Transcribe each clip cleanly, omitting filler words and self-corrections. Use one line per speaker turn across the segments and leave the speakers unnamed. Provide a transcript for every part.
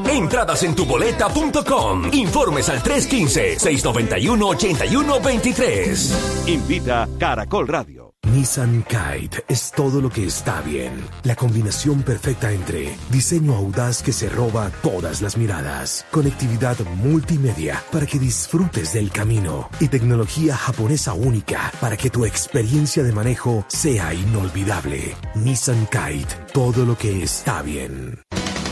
Entradas en tuboleta.com. Informes al 315-691-8123.
Invita Caracol Radio.
Nissan Kite es todo lo que está bien. La combinación perfecta entre diseño audaz que se roba todas las miradas, conectividad multimedia para que disfrutes del camino y tecnología japonesa única para que tu experiencia de manejo sea inolvidable. Nissan Kite, todo lo que está bien.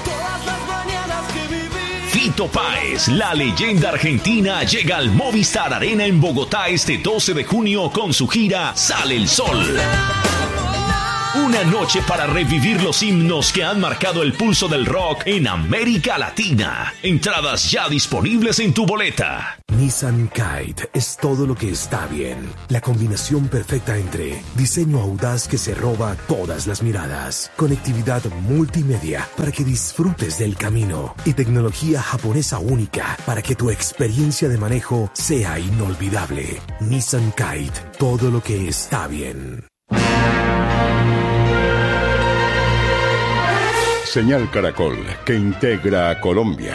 Fito Páez, la leyenda argentina, llega al Movistar Arena en Bogotá este 12 de junio con su gira Sale el Sol. Una noche para revivir los himnos que han marcado el pulso del rock en América Latina. Entradas ya disponibles en tu boleta.
Nissan Kite es todo lo que está bien. La combinación perfecta entre diseño audaz que se roba todas las miradas, conectividad multimedia para que disfrutes del camino y tecnología japonesa única para que tu experiencia de manejo sea inolvidable. Nissan Kite, todo lo que está bien.
Señal Caracol, que integra a Colombia.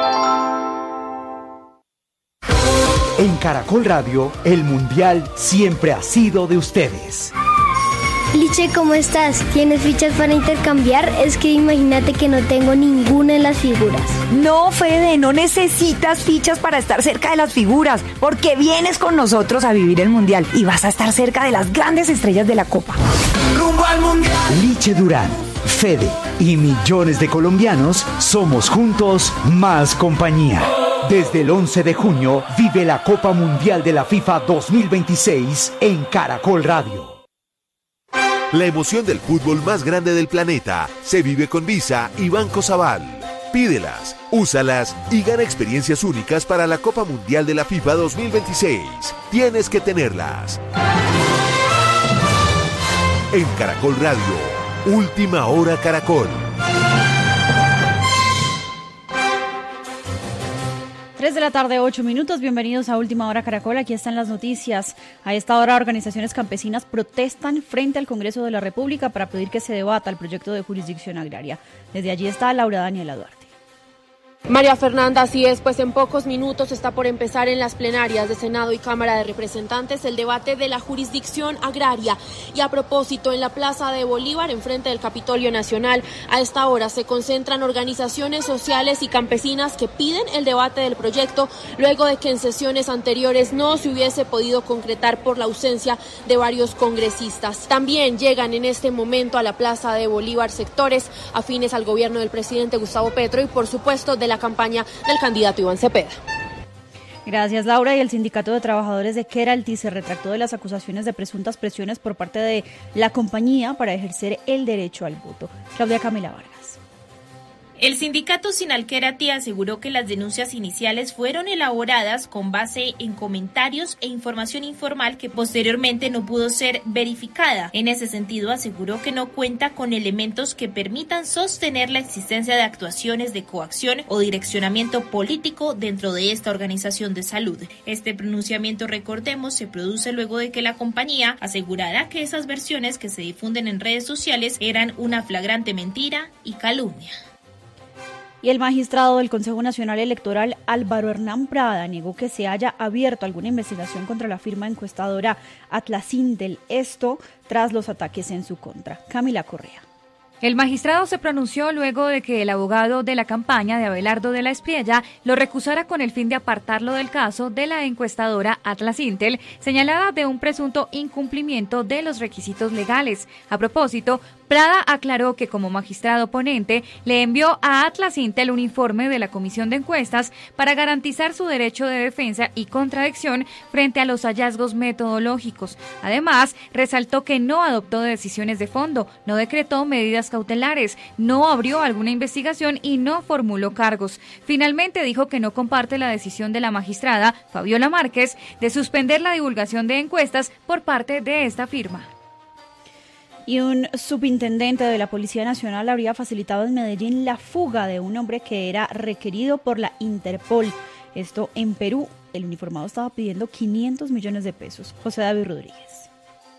En Caracol Radio, el Mundial siempre ha sido de ustedes.
Liche, ¿cómo estás? ¿Tienes fichas para intercambiar? Es que imagínate que no tengo ninguna en las figuras.
No, Fede, no necesitas fichas para estar cerca de las figuras, porque vienes con nosotros a vivir el Mundial y vas a estar cerca de las grandes estrellas de la Copa.
¡Rumbo al Mundial! Liche Durán, Fede y millones de colombianos somos juntos más compañía. Desde el 11 de junio vive la Copa Mundial de la FIFA 2026 en Caracol Radio.
La emoción del fútbol más grande del planeta se vive con Visa y Banco Sabal. Pídelas, úsalas y gana experiencias únicas para la Copa Mundial de la FIFA 2026. Tienes que tenerlas. En Caracol Radio, Última Hora Caracol.
3 de la tarde, 8 minutos. Bienvenidos a Última Hora Caracol. Aquí están las noticias. A esta hora, organizaciones campesinas protestan frente al Congreso de la República para pedir que se debata el proyecto de jurisdicción agraria. Desde allí está Laura Daniela Duarte.
María Fernanda, así es, pues en pocos minutos está por empezar en las plenarias de Senado y Cámara de Representantes el debate de la jurisdicción agraria. Y a propósito, en la Plaza de Bolívar, enfrente del Capitolio Nacional, a esta hora se concentran organizaciones sociales y campesinas que piden el debate del proyecto luego de que en sesiones anteriores no se hubiese podido concretar por la ausencia de varios congresistas. También llegan en este momento a la Plaza de Bolívar sectores afines al gobierno del presidente Gustavo Petro y por supuesto de la campaña del candidato Iván Cepeda.
Gracias, Laura. Y el Sindicato de Trabajadores de Keralty se retractó de las acusaciones de presuntas presiones por parte de la compañía para ejercer el derecho al voto. Claudia Camila Vargas.
El sindicato Sinalkerati aseguró que las denuncias iniciales fueron elaboradas con base en comentarios e información informal que posteriormente no pudo ser verificada. En ese sentido, aseguró que no cuenta con elementos que permitan sostener la existencia de actuaciones de coacción o direccionamiento político dentro de esta organización de salud. Este pronunciamiento, recordemos, se produce luego de que la compañía asegurara que esas versiones que se difunden en redes sociales eran una flagrante mentira y calumnia.
Y el magistrado del Consejo Nacional Electoral, Álvaro Hernán Prada, negó que se haya abierto alguna investigación contra la firma encuestadora Atlasintel, esto tras los ataques en su contra. Camila Correa.
El magistrado se pronunció luego de que el abogado de la campaña de Abelardo de la Espriella lo recusara con el fin de apartarlo del caso de la encuestadora Atlasintel, señalada de un presunto incumplimiento de los requisitos legales. A propósito, Prada aclaró que como magistrado ponente le envió a Atlasintel un informe de la Comisión de Encuestas para garantizar su derecho de defensa y contradicción frente a los hallazgos metodológicos. Además, resaltó que no adoptó decisiones de fondo, no decretó medidas cautelares, no abrió alguna investigación y no formuló cargos. Finalmente dijo que no comparte la decisión de la magistrada Fabiola Márquez de suspender la divulgación de encuestas por parte de esta firma.
Y un subintendente de la Policía Nacional habría facilitado en Medellín la fuga de un hombre que era requerido por la Interpol. Esto en Perú. El uniformado estaba pidiendo 500 millones de pesos. José David Rodríguez.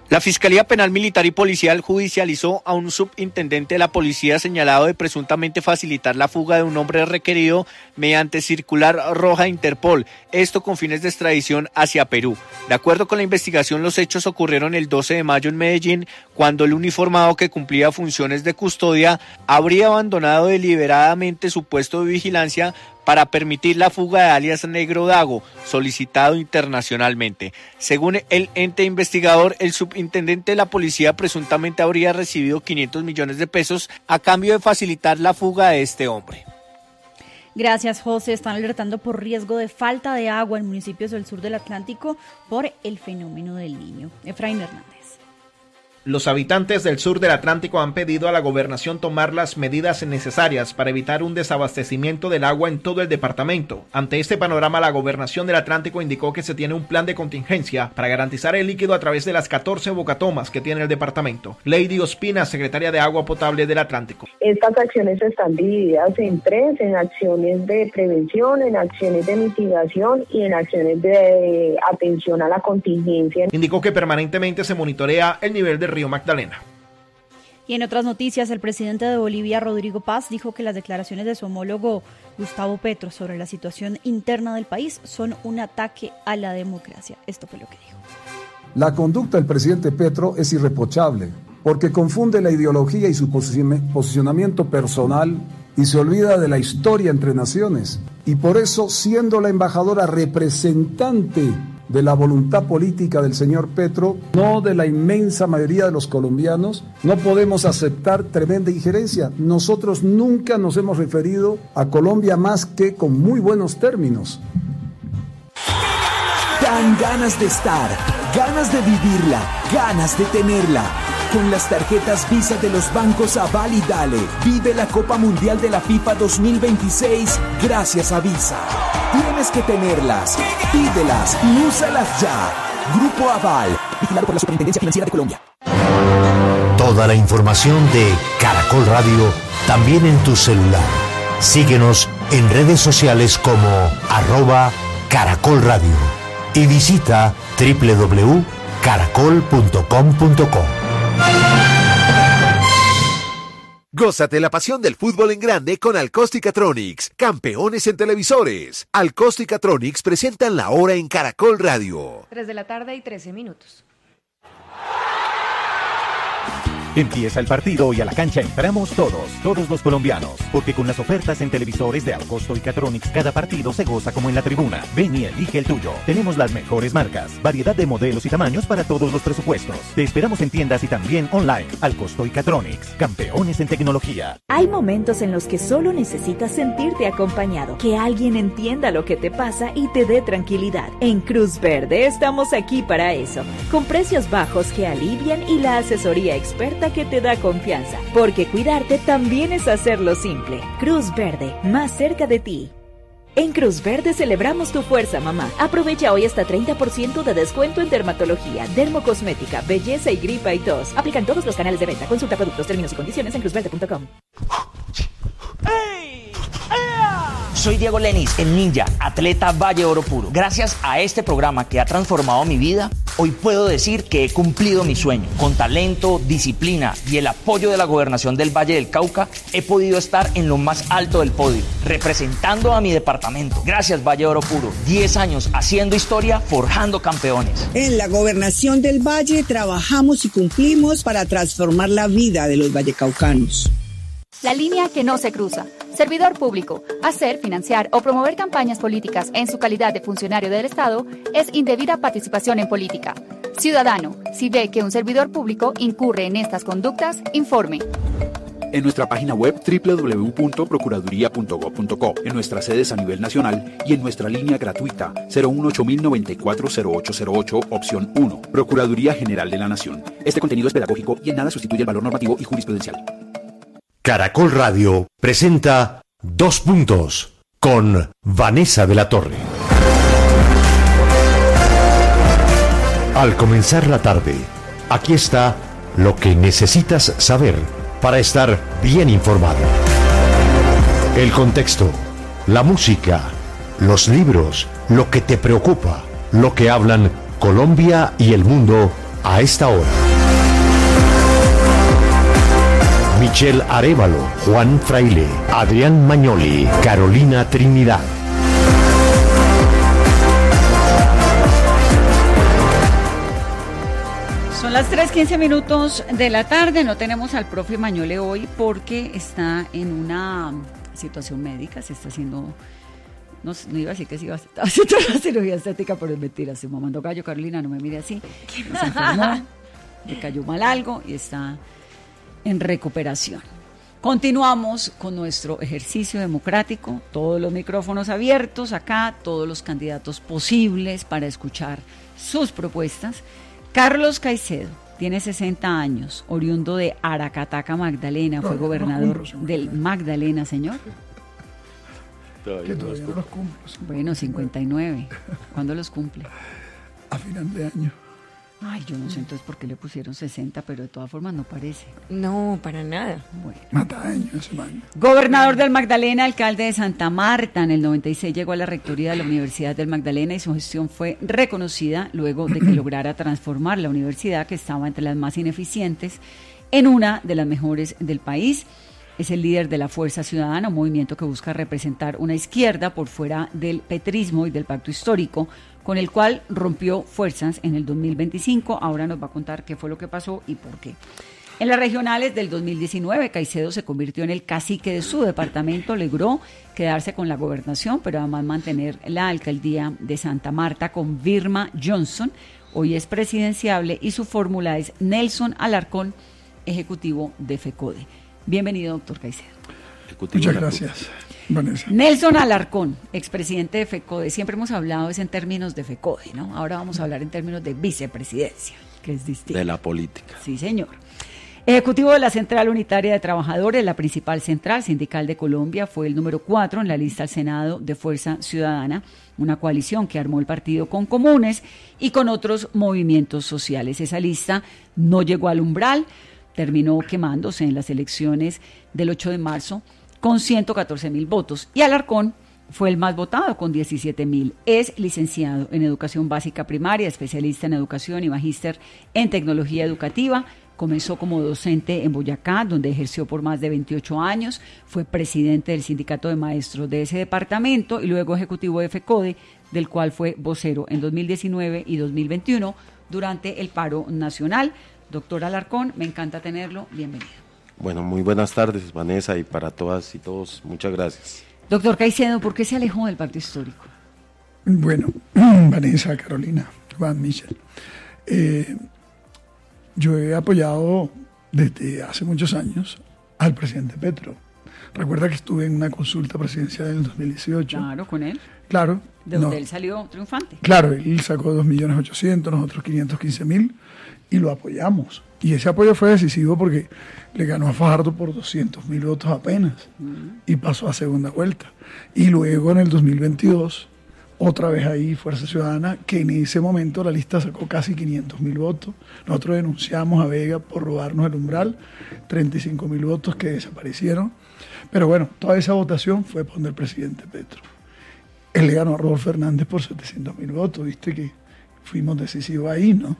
La Fiscalía Penal Militar y Policial judicializó a un subintendente de la policía señalado de presuntamente facilitar la fuga de un hombre requerido mediante circular roja de Interpol, esto con fines de extradición hacia Perú. De acuerdo con la investigación, los hechos ocurrieron el 12 de mayo en Medellín, cuando el uniformado que cumplía funciones de custodia habría abandonado deliberadamente su puesto de vigilancia para permitir la fuga de alias Negro Dago, solicitado internacionalmente. Según el ente investigador, el subintendente de la policía presuntamente habría recibido 500 millones de pesos a cambio de facilitar la fuga de este hombre.
Gracias, José. Están alertando por riesgo de falta de agua en municipios del sur del Atlántico por el fenómeno del Niño. Efraín Hernández.
Los habitantes del sur del Atlántico han pedido a la gobernación tomar las medidas necesarias para evitar un desabastecimiento del agua en todo el departamento. Ante este panorama, la gobernación del Atlántico indicó que se tiene un plan de contingencia para garantizar el líquido a través de las 14 bocatomas que tiene el departamento. Lady Ospina, secretaria de Agua Potable del Atlántico.
Estas acciones están divididas en tres, en acciones de prevención, en acciones de mitigación y en acciones de atención a la contingencia.
Indicó que permanentemente se monitorea el nivel de Río Magdalena.
Y en otras noticias, el presidente de Bolivia, Rodrigo Paz, dijo que las declaraciones de su homólogo Gustavo Petro sobre la situación interna del país son un ataque a la democracia. Esto fue lo que dijo.
La conducta del presidente Petro es irreprochable, porque confunde la ideología y su posicionamiento personal y se olvida de la historia entre naciones. Y por eso, siendo la embajadora representante de la voluntad política del señor Petro, no de la inmensa mayoría de los colombianos, no podemos aceptar tremenda injerencia. Nosotros nunca nos hemos referido a Colombia más que con muy buenos términos.
Dan ganas de estar, ganas de vivirla, ganas de tenerla. Con las tarjetas Visa de los bancos Aval y Dale, vive la Copa Mundial de la FIFA 2026 gracias a Visa. Tienes que tenerlas, pídelas y úsalas ya. Grupo Aval, vigilado por la Superintendencia Financiera de Colombia.
Toda la información de Caracol Radio también en tu celular. Síguenos en redes sociales como @Caracol Radio y visita www.caracol.com.co.
Gózate la pasión del fútbol en grande con Alcosticatronics, campeones en televisores. Alcosticatronics presentan la hora en Caracol Radio.
3:13
Empieza el partido y a la cancha entramos todos los colombianos, porque con las ofertas en televisores de Alcosticatronics cada partido se goza como en la tribuna. Ven y elige el tuyo. Tenemos las mejores marcas, variedad de modelos y tamaños para todos los presupuestos. Te esperamos en tiendas y también online. Alcosticatronics, campeones en tecnología.
Hay momentos en los que solo necesitas sentirte acompañado, que alguien entienda lo que te pasa y te dé tranquilidad. En Cruz Verde estamos aquí para eso, con precios bajos que alivian y la asesoría experta que te da confianza, porque cuidarte también es hacerlo simple. Cruz Verde, más cerca de ti. En Cruz Verde celebramos tu fuerza, mamá. Aprovecha hoy hasta 30% de descuento en dermatología, dermocosmética, belleza y gripa y tos. Aplican todos los canales de venta. Consulta productos, términos y condiciones en cruzverde.com.
Soy Diego Lenis, el ninja, atleta Valle Oro Puro. Gracias a este programa que ha transformado mi vida, hoy puedo decir que he cumplido mi sueño. Con talento, disciplina y el apoyo de la Gobernación del Valle del Cauca, he podido estar en lo más alto del podio, representando a mi departamento. Gracias, Valle Oro Puro. 10 años haciendo historia, forjando campeones.
En la Gobernación del Valle trabajamos y cumplimos para transformar la vida de los vallecaucanos.
La línea que no se cruza. Servidor público. Hacer, financiar o promover campañas políticas en su calidad de funcionario del Estado es indebida participación en política. Ciudadano, si ve que un servidor público incurre en estas conductas, informe.
En nuestra página web www.procuraduría.gov.co, en nuestras sedes a nivel nacional y en nuestra línea gratuita 018-094-0808, opción 1. Procuraduría General de la Nación. Este contenido es pedagógico y en nada sustituye el valor normativo y jurisprudencial.
Caracol Radio presenta 2 puntos con Vanessa de la Torre. Al comenzar la tarde, aquí está lo que necesitas saber para estar bien informado. El contexto, la música, los libros, lo que te preocupa, lo que hablan Colombia y el mundo a esta hora. Michelle Arévalo, Juan Fraile, Adrián Magnoli, Carolina Trinidad.
Son las 3:15 de la tarde. No tenemos al profe Magnoli hoy porque está en una situación médica. Se está haciendo, no iba a decir que se iba a hacer una cirugía estética, pero es mentira. Se me mandó gallo. Carolina, no me mire así. Se enfermó, le cayó mal algo y está en recuperación. Continuamos con nuestro ejercicio democrático, todos los micrófonos abiertos acá, todos los candidatos posibles para escuchar sus propuestas. Carlos Caicedo tiene 60 años, oriundo de Aracataca, Magdalena, fue gobernador del Magdalena, señor.
Todavía no los cumplo.
Bueno, 59. ¿Cuándo los cumple?
A final de año.
Ay, yo no sé entonces por qué le pusieron 60, pero de todas formas no parece.
No, para nada.
Bueno.
Mata años, man.
Gobernador del Magdalena, alcalde de Santa Marta. En el 96 llegó a la rectoría de la Universidad del Magdalena y su gestión fue reconocida luego de que lograra transformar la universidad, que estaba entre las más ineficientes, en una de las mejores del país. Es el líder de la Fuerza Ciudadana, un movimiento que busca representar una izquierda por fuera del petrismo y del pacto histórico, con el cual rompió fuerzas en el 2025. Ahora nos va a contar qué fue lo que pasó y por qué. En las regionales del 2019, Caicedo se convirtió en el cacique de su departamento, logró quedarse con la gobernación, pero además mantener la alcaldía de Santa Marta con Vilma Johnson. Hoy es presidenciable y su fórmula es Nelson Alarcón, ejecutivo de FECODE. Bienvenido, doctor Caicedo.
Muchas gracias, Vanessa.
Nelson Alarcón, expresidente de FECODE. Siempre hemos hablado en términos de FECODE, ¿no? Ahora vamos a hablar en términos de vicepresidencia, que es distinto.
De la política.
Sí, señor. Ejecutivo de la Central Unitaria de Trabajadores, la principal central sindical de Colombia, fue el número 4 en la lista al Senado de Fuerza Ciudadana, una coalición que armó el partido con comunes y con otros movimientos sociales. Esa lista no llegó al umbral, terminó quemándose en las elecciones del 8 de marzo con 114.000 votos y Alarcón fue el más votado con 17.000. Es licenciado en Educación Básica Primaria, especialista en Educación y magíster en Tecnología Educativa. Comenzó como docente en Boyacá, donde ejerció por más de 28 años. Fue presidente del sindicato de maestros de ese departamento y luego ejecutivo de FECODE, del cual fue vocero en 2019 y 2021 durante el paro nacional. Doctor Alarcón, me encanta tenerlo. Bienvenido.
Bueno, muy buenas tardes, Vanessa, y para todas y todos, muchas gracias.
Doctor Caicedo, ¿por qué se alejó del pacto histórico?
Bueno, Vanessa, Carolina, Juan, Michelle, yo he apoyado desde hace muchos años al presidente Petro. Recuerda que estuve en una consulta presidencial en el 2018.
Claro, con él.
Claro.
De donde él salió triunfante.
Claro, él sacó 2.800.000, nosotros 515.000 y lo apoyamos. Y ese apoyo fue decisivo porque le ganó a Fajardo por 200.000 votos apenas y pasó a segunda vuelta. Y luego en el 2022, otra vez ahí Fuerza Ciudadana, que en ese momento la lista sacó casi 500.000 votos. Nosotros denunciamos a Vega por robarnos el umbral, 35.000 votos que desaparecieron. Pero bueno, toda esa votación fue por el presidente Petro. Él le ganó a Rodolfo Hernández por 700.000 votos, viste que fuimos decisivos ahí, ¿no?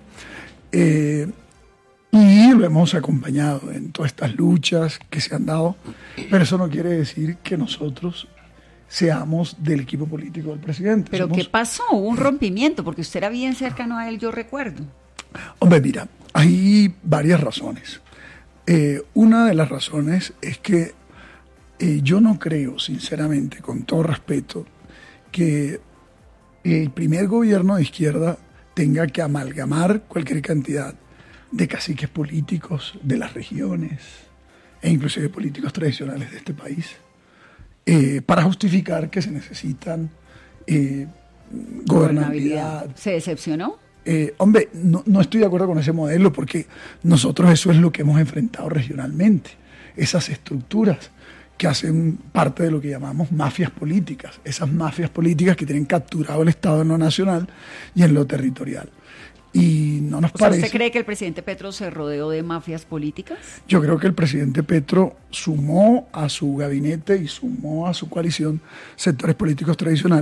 Y lo hemos acompañado en todas estas luchas que se han dado, pero eso no quiere decir que nosotros seamos del equipo político del presidente.
¿Pero qué pasó? Hubo un rompimiento, porque usted era bien cercano a él, yo recuerdo.
Hombre, mira, hay varias razones. Una de las razones es que yo no creo, sinceramente, con todo respeto, que el primer gobierno de izquierda tenga que amalgamar cualquier cantidad de caciques políticos de las regiones e inclusive políticos tradicionales de este país para justificar que se necesitan gobernabilidad.
¿Se decepcionó?
Hombre, no estoy de acuerdo con ese modelo porque nosotros eso es lo que hemos enfrentado regionalmente, esas estructuras que hacen parte de lo que llamamos mafias políticas, esas mafias políticas que tienen capturado el Estado en lo nacional y en lo territorial. Y no nos parece...
¿Usted cree que el presidente Petro se rodeó de mafias políticas?
Yo creo que el presidente Petro sumó a su gabinete y sumó a su coalición sectores políticos tradicionales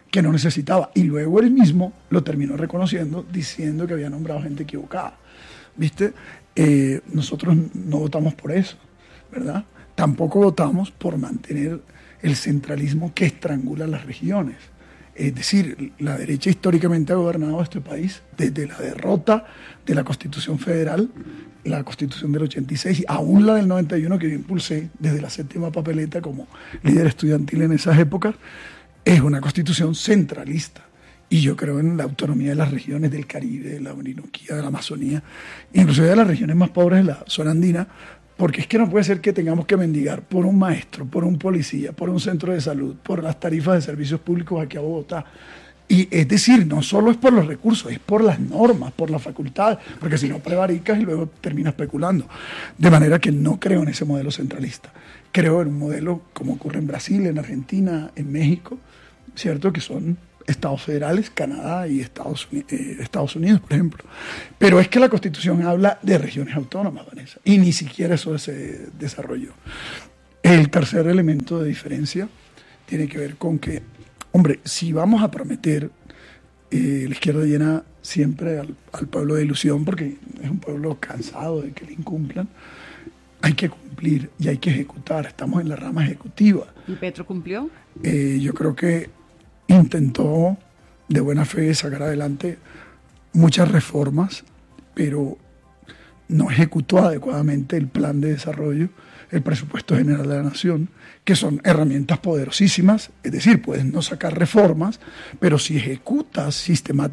que no necesitaba. Y luego él mismo lo terminó reconociendo, diciendo que había nombrado gente equivocada. ¿Viste? Nosotros no votamos por eso, ¿verdad? Tampoco votamos por mantener el centralismo que estrangula las regiones. Es decir, la derecha históricamente ha gobernado este país desde la derrota de la Constitución Federal, la Constitución del 86, y aún la del 91 que yo impulsé desde la séptima papeleta como líder estudiantil en esas épocas, es una Constitución centralista. Y yo creo en la autonomía de las regiones del Caribe, de la Orinoquía, de la Amazonía, inclusive de las regiones más pobres de la zona andina, porque es que no puede ser que tengamos que mendigar por un maestro, por un policía, por un centro de salud, por las tarifas de servicios públicos aquí a Bogotá. Y es decir, no solo es por los recursos, es por las normas, por las facultades, porque si no prevaricas y luego terminas especulando. De manera que no creo en ese modelo centralista. Creo en un modelo como ocurre en Brasil, en Argentina, en México, ¿cierto? Que son estados federales, Canadá y Estados Unidos, por ejemplo. Pero es que la Constitución habla de regiones autónomas, Vanessa, y ni siquiera eso se desarrolló. El tercer elemento de diferencia tiene que ver con que, hombre, si vamos a prometer, la izquierda llena siempre al pueblo de ilusión, porque es un pueblo cansado de que le incumplan, hay que cumplir y hay que ejecutar. Estamos en la rama ejecutiva.
¿Y Petro cumplió?
Yo creo que intentó de buena fe sacar adelante muchas reformas, pero no ejecutó adecuadamente el plan de desarrollo, el presupuesto general de la nación, que son herramientas poderosísimas. Es decir, puedes no sacar reformas, pero si ejecutas